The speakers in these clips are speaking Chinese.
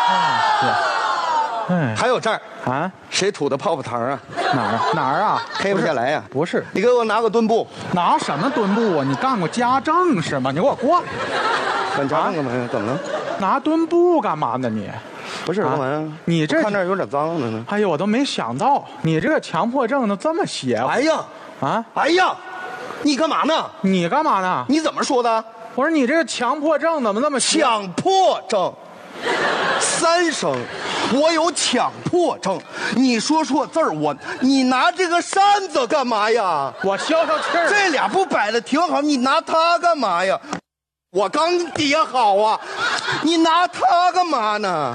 哎， 还有这儿啊， 谁吐的泡泡糖啊？ 哪儿啊？ 黑不下来呀？ 不是， 你给我拿个墩布。 拿什么墩布啊？你干过家政是吗？你给我过来。 干家政干嘛呀？怎么了？ 拿墩布干嘛呢你？ 不是干嘛呀？ 你这我看这儿有点脏了呢。 哎呦，我都没想到你这个强迫症都这么邪乎。 哎呀， 啊， 哎呀，你干嘛呢？ 你干嘛呢？ 你怎么说的？ 我说你这个强迫症怎么那么邪？ 强迫症，3声，我有强迫症。你说错字儿，你拿这个扇子干嘛呀？ 我消消气儿。 这俩不摆的挺好，你拿它干嘛呀？我刚叠好啊，你拿它干嘛呢？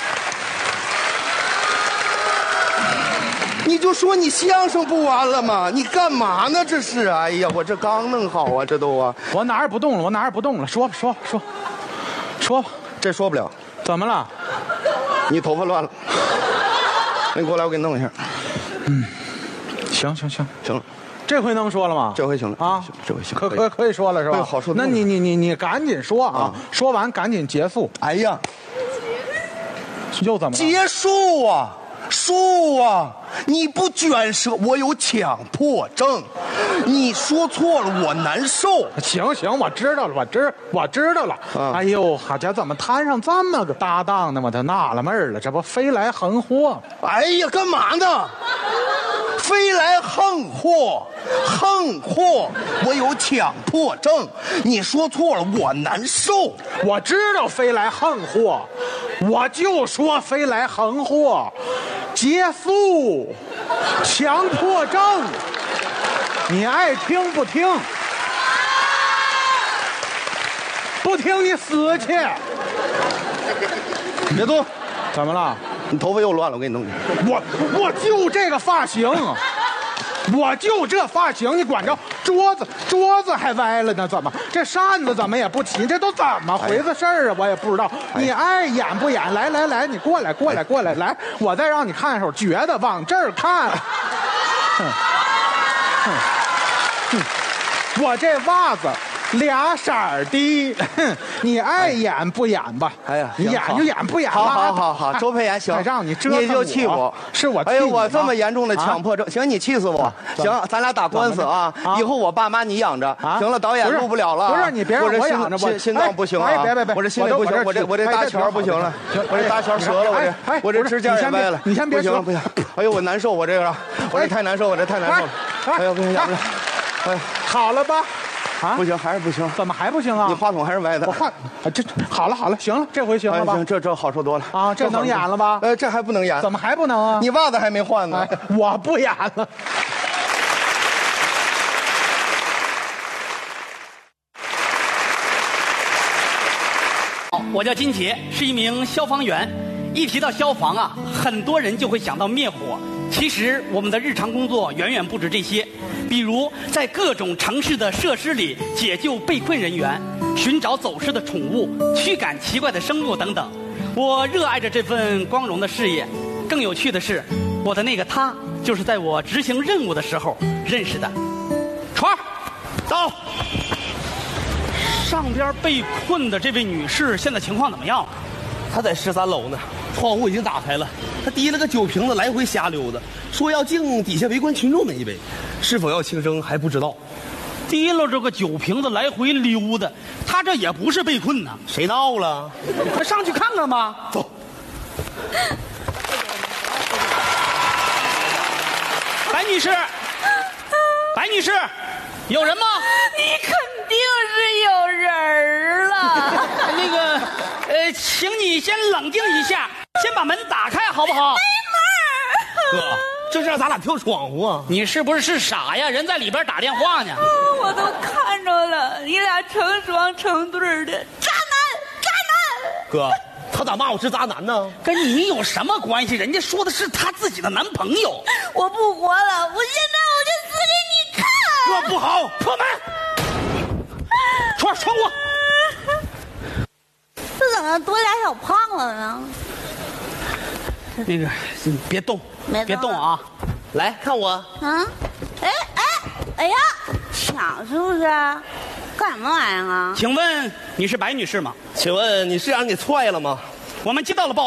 你就说你相声不完了吗？你干嘛呢？这是，哎呀，我这刚弄好啊，这都啊， 我哪儿也不动了，我哪儿也不动了。说吧，说吧。 这说不了。 怎么了？ 你头发乱了，你过来，我给你弄一下。 行， 行了， 这回能说了吗？ 这回行了啊， 这回行， 可以说了是吧？ 好说。 那你赶紧说啊，说完赶紧结束。 哎呀， 又怎么了？ 结束啊！树啊！你不卷舌，我有强迫症。你说错了，我难受。 行，我知道了，我知道了。哎呦，好家伙，怎么摊上这么个搭档呢？我都纳了闷了，这不飞来横祸？ 哎呀，干嘛呢？飞来横祸，我有强迫症。你说错了，我难受。 我知道飞来横祸，我就说飞来横祸。结束，强迫症，你爱听不听？不听你死去！ 别动！ 怎么了？ 你头发又乱了，我给你弄去。 我就这个发型，我就这发型，你管着？桌子还歪了呢，怎么？这扇子怎么也不齐？这都怎么回事啊？我也不知道。你爱演不演？来，你过来，来，我再让你看一会儿，觉得往这儿看。我这袜子俩色儿的，你爱演不演吧？ 哎呀， 你演就演，不演好，周培炎行， 让你折腾你就气我， 是我气你。 哎呦，我这么严重的强迫症，行，你气死我，行，咱俩打官司啊！以后我爸妈你养着，行了，导演录不了了。 不是你别让我养着， 我心脏不行啊！ 别， 我这心里不行，我这搭桥不行了，我这搭桥折了，我这支架也歪了。 你先别不行，哎呦，我难受，我这个，我这太难受，我这太难受了。哎呦，不行，养不了。哎， 好了吧？啊， 不行，还是不行。 怎么还不行啊？ 你话筒还是歪的。 我换，这好了，行了，这回行了吧？ 行，这好受多了啊！这能演了吧？ 这还不能演。 怎么还不能啊？ 你袜子还没换呢。 我不演了。 我叫金杰，是一名消防员。一提到消防啊，很多人就会想到灭火。其实我们的日常工作远远不止这些，比如在各种城市的设施里解救被困人员，寻找走失的宠物，驱赶奇怪的生物等等。我热爱着这份光荣的事业。更有趣的是，我的那个他，就是在我执行任务的时候认识的。船儿，走。上边被困的这位女士现在情况怎么样了？ 她在13楼呢，窗户已经打开了。她提了个酒瓶子来回瞎溜达，说要敬底下围观群众们一杯，是否要轻生还不知道。 提了这个酒瓶子来回溜达，她这也不是被困呐。 谁闹了？ 快上去看看吧。 走。 白女士，白女士，有人吗？ 你肯定是有人了。 那个，请你先冷静一下，先把门打开好不好？ 没门。 哥，这是让咱俩跳窗户啊？ 你是不是傻呀？人在里边打电话呢。 我都看着了，你俩成双成对的，渣男。 哥，他咋骂我是渣男呢？ 跟你有什么关系？人家说的是他自己的男朋友。 我不活了，我现在我就死给你看。 哥不好，破门。穿过。 这怎么多俩小胖子呢？ 那个，你别动，别动啊！ 来看我。 啊！哎呀，抢是不是？干什么玩意儿啊？ 请问你是白女士吗？ 请问你是让人给踹了吗？ 我们接到了报